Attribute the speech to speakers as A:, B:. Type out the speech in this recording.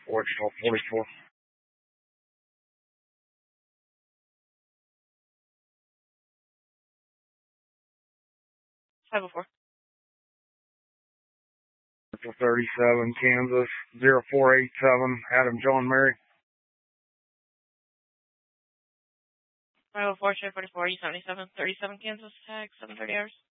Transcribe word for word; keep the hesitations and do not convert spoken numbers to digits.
A: Wichita forty-four.
B: five oh four.
A: thirty-seven, Kansas, zero four eight seven, Adam John Mary.
B: five oh four, Share forty-four, E seventy-seven, thirty-seven, Kansas, tag, seven thirty hours.